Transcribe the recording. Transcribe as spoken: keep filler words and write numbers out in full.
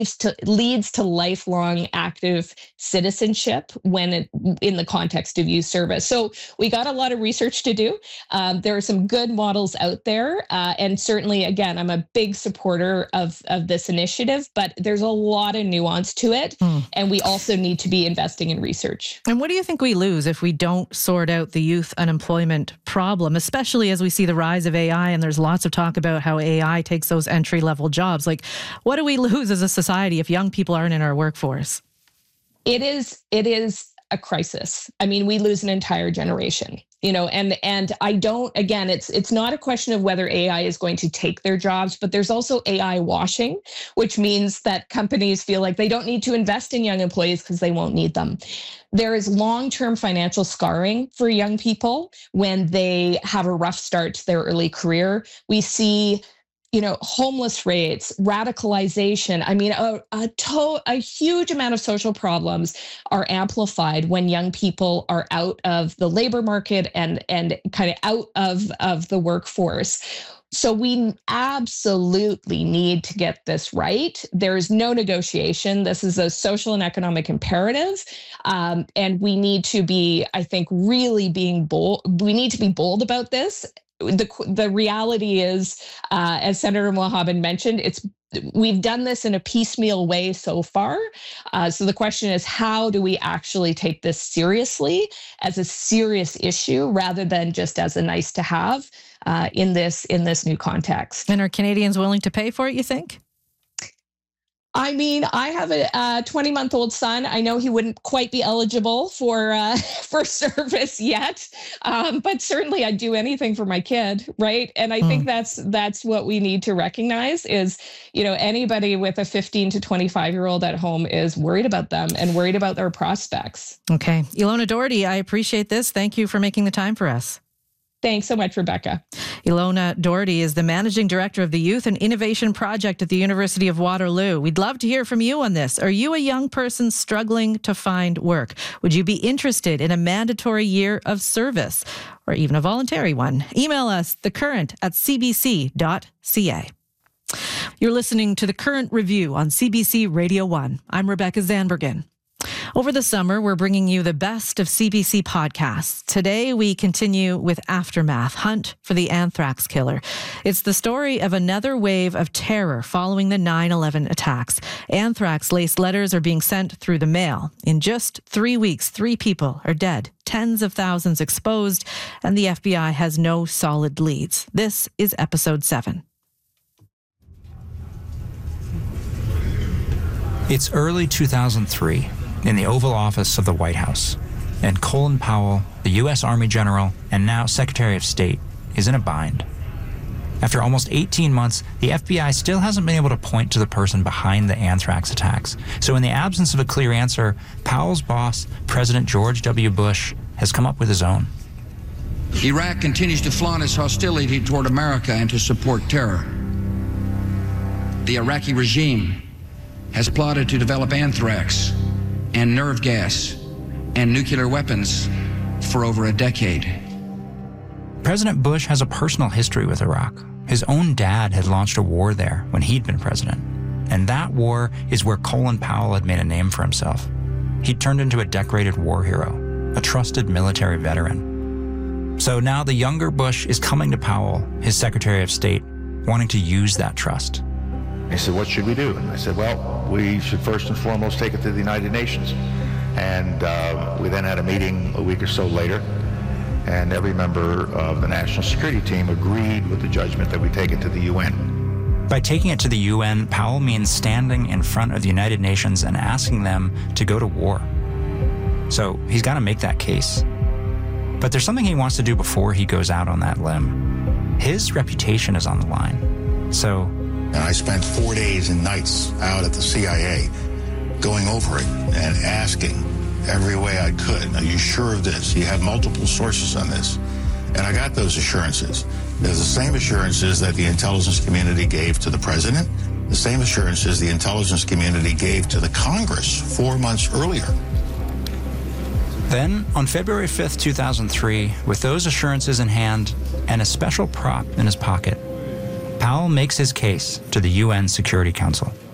to, leads to lifelong active citizenship when it, in the context of youth service. So we got a lot of research to do. Um, there are some good models out there. Uh, and certainly, again, I'm a big supporter of, of this initiative, but there's a lot of nuance to it. Mm. And we also need to be investing in research. And what do you think we lose if we don't sort out the youth unemployment problem, especially as we see the rise of A I, and there's lots of talk about how A I takes those entry-level jobs? Like, what do we lose as a society if young people aren't in our workforce? It is, it is a crisis. I mean, we lose an entire generation, you know, and, and I don't, again, it's, it's not a question of whether A I is going to take their jobs, but there's also A I washing, which means that companies feel like they don't need to invest in young employees because they won't need them. There is long-term financial scarring for young people when they have a rough start to their early career. We see you know, homeless rates, radicalization. I mean, a, a, to, a huge amount of social problems are amplified when young people are out of the labor market and, and kind of out of, of the workforce. So we absolutely need to get this right. There is no negotiation. This is a social and economic imperative. Um, and we need to be, I think, really being bold. We need to be bold about this. The the reality is, uh, as Senator Mohabed mentioned, it's we've done this in a piecemeal way so far. Uh, so the question is, how do we actually take this seriously as a serious issue rather than just as a nice to have uh, in this in this new context? And are Canadians willing to pay for it, you think? I mean, I have a twenty-month-old son. I know he wouldn't quite be eligible for uh, for service yet, um, but certainly I'd do anything for my kid, right? And I mm. think that's that's what we need to recognize is, you know, anybody with a fifteen to twenty-five-year-old at home is worried about them and worried about their prospects. Okay. Ilona Doherty, I appreciate this. Thank you for making the time for us. Thanks so much, Rebecca. Ilona Doherty is the Managing Director of the Youth and Innovation Project at the University of Waterloo. We'd love to hear from you on this. Are you a young person struggling to find work? Would you be interested in a mandatory year of service or even a voluntary one? Email us, thecurrent at c b c dot c a. You're listening to The Current Review on C B C Radio one. I'm Rebecca Zandbergen. Over the summer, we're bringing you the best of C B C podcasts. Today, we continue with Aftermath, Hunt for the Anthrax Killer. It's the story of another wave of terror following the nine eleven attacks. Anthrax-laced letters are being sent through the mail. In just three weeks, three people are dead, tens of thousands exposed, and the F B I has no solid leads. This is episode seven. It's early two thousand three. In the Oval Office of the White House, and Colin Powell, the U S Army General and now Secretary of State, is in a bind. After almost eighteen months, the F B I still hasn't been able to point to the person behind the anthrax attacks. So in the absence of a clear answer, Powell's boss, President George W. Bush, has come up with his own. Iraq continues to flaunt its hostility toward America and to support terror. The Iraqi regime has plotted to develop anthrax and nerve gas and nuclear weapons for over a decade. President Bush has a personal history with Iraq. His own dad had launched a war there when he'd been president. And that war is where Colin Powell had made a name for himself. He'd turned into a decorated war hero, a trusted military veteran. So now the younger Bush is coming to Powell, his Secretary of State, wanting to use that trust. He said, what should we do? And I said, well, we should first and foremost take it to the United Nations. And uh, we then had a meeting a week or so later, and every member of the national security team agreed with the judgment that we take it to the U N. By taking it to the U N, Powell means standing in front of the United Nations and asking them to go to war. So he's got to make that case. But there's something he wants to do before he goes out on that limb. His reputation is on the line. So And I spent four days and nights out at the C I A going over it and asking every way I could, are you sure of this? You have multiple sources on this. And I got those assurances. There's the same assurances that the intelligence community gave to the president, the same assurances the intelligence community gave to the Congress four months earlier. Then, on February fifth, two thousand three, with those assurances in hand and a special prop in his pocket, Powell makes his case to the U N Security Council.